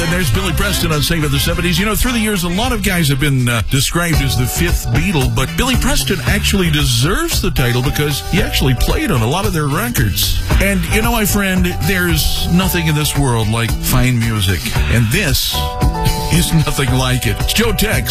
then there's Billy Preston on Save of the 70s. You know, through the years, a lot of guys have been described as the fifth Beatle, but Billy Preston actually deserves the title because he actually played on a lot of their records. And, you know, my friend, there's nothing in this world like fine music. And this is nothing like it. It's Joe Tex.